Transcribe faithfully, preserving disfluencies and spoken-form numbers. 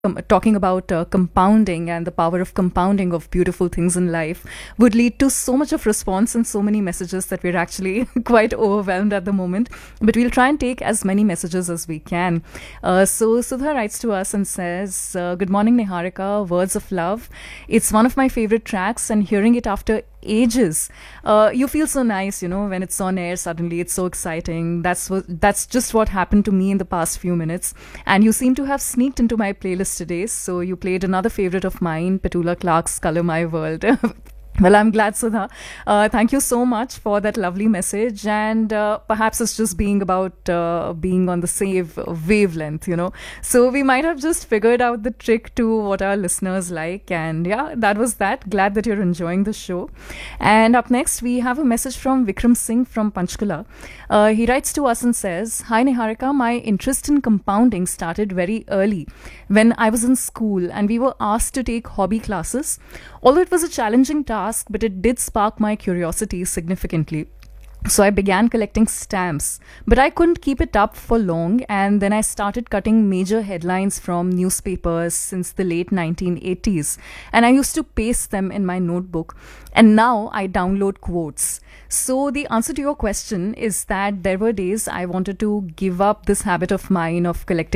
com- talking about uh, compounding and the power of compounding of beautiful things in life would lead to so much of response and so many messages that we're actually quite overwhelmed at the moment. But we'll try and take as many messages as we can. Uh, so Sudha writes to us and says, uh, Good morning, Niharika. Words of love. It's one of my favorite tracks, and hearing it after ages, uh, you feel so nice, you know, when it's on air. Suddenly, it's so exciting. That's what that's just what happened to me in the past few minutes. And you seem to have sneaked into my playlist today. So you played another favorite of mine, Petula Clark's "Color My World." Well, I'm glad, Sudha. Uh, thank you so much for that lovely message. And uh, perhaps it's just being about uh, being on the same wavelength, you know. So we might have just figured out the trick to what our listeners like. And yeah, that was that. Glad that you're enjoying the show. And up next, we have a message from Vikram Singh from Panchkula. Uh, he writes to us and says, Hi, Niharika. My interest in compounding started very early when I was in school and we were asked to take hobby classes. Although it was a challenging task, but it did spark my curiosity significantly. So I began collecting stamps, but I couldn't keep it up for long, and then I started cutting major headlines from newspapers since the late nineteen eighties, and I used to paste them in my notebook, and now I download quotes. So the answer to your question is that there were days I wanted to give up this habit of mine of collecting